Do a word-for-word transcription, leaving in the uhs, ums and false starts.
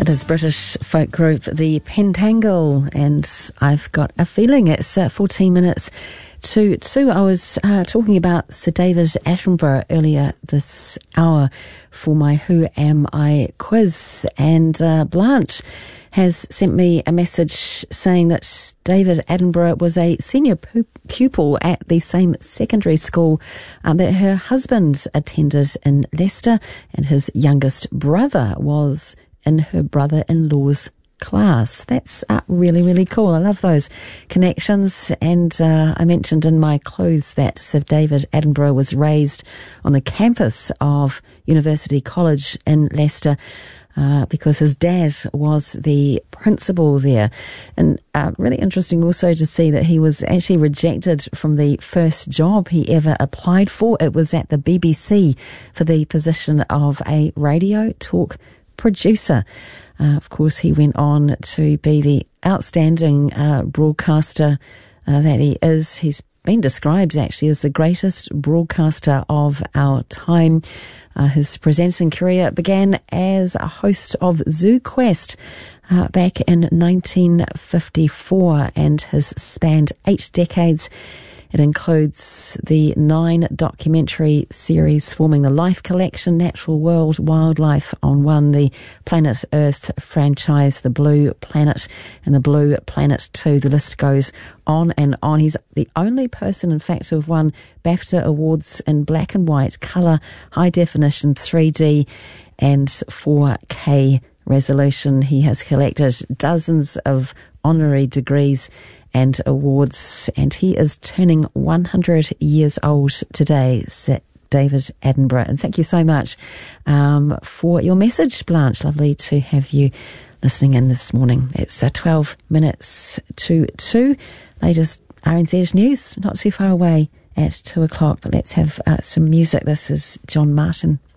That is British folk group the Pentangle, and I've got a feeling it's uh, fourteen minutes to two. I was uh, talking about Sir David Attenborough earlier this hour for my Who Am I quiz, and uh, Blanche has sent me a message saying that David Attenborough was a senior pu- pupil at the same secondary school um, that her husband attended in Leicester, and his youngest brother was in her brother-in-law's class. That's uh, really, really cool. I love those connections. And uh, I mentioned in my clues that Sir David Attenborough was raised on the campus of University College in Leicester uh, because his dad was the principal there. And uh, really interesting also to see that he was actually rejected from the first job he ever applied for. It was at the B B C for the position of a radio talk producer. Uh, of course, he went on to be the outstanding uh, broadcaster uh, that he is. He's been described actually as the greatest broadcaster of our time. Uh, his presenting career began as a host of Zoo Quest uh, back in nineteen fifty-four and has spanned eight decades. It includes the nine documentary series forming the Life Collection, Natural World, Wildlife on One, the Planet Earth franchise, The Blue Planet, and The Blue Planet two. The list goes on and on. He's the only person, in fact, to have won BAFTA awards in black and white, colour, high definition, three D, and four K resolution. He has collected dozens of honorary degrees and awards, and he is turning one hundred years old today, Sir David Attenborough. And thank you so much um, for your message, Blanche. Lovely to have you listening in this morning. It's uh, twelve minutes to two. Latest R N Z news, not too far away at two o'clock, but let's have uh, some music. This is John Martin.